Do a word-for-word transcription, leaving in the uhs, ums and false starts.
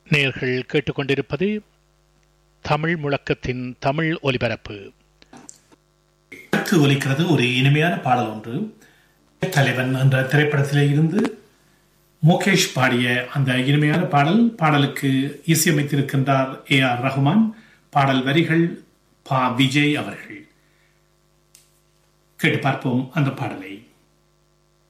நேயர்கள் கேட்டுக்கொண்டிருப்பது தமிழ் முழக்கத்தின் தமிழ் ஒலிபரப்பு. ஒலிக்கிறது ஒரு இனிமையான பாடல் ஒன்று. தலைவன் என்ற திரைப்படத்திலே இருந்து மோகேஷ் பாடிய அந்த இனிமையான பாடல். பாடலுக்கு இசையமைத்திருக்கின்றார் ஏ ஆர் ரஹ்மான். பாடல் வரிகள் பா விஜய் அவர்கள். கேட்டு பார்ப்போம் அந்த பாடலை.